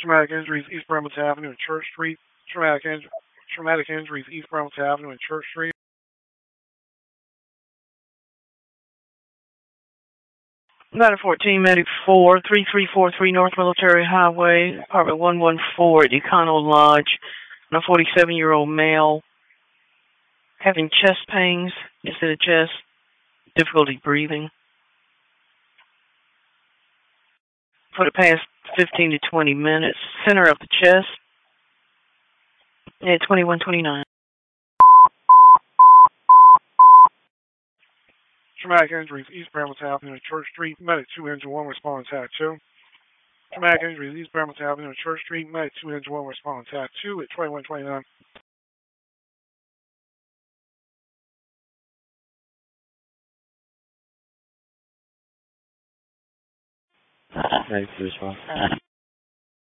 Traumatic injuries, East Bromwich Avenue and Church Street. Traumatic injuries, East Bromwich Avenue and Church Street. 914 Medic 4, 3343 North Military Highway, apartment 114 at Econo Lodge. A 47-year-old male having chest pains, just in the chest, difficulty breathing. For the past 15 to 20 minutes, center of the chest, at 2129. Traumatic injuries, East Bromwich Avenue and Church Street. Medic 2 Engine 1 responding to 2. Traumatic injuries, East Bromwich Avenue and Church Street. Medic 2 Engine 1 responding to 2 at 2129. Ready for response.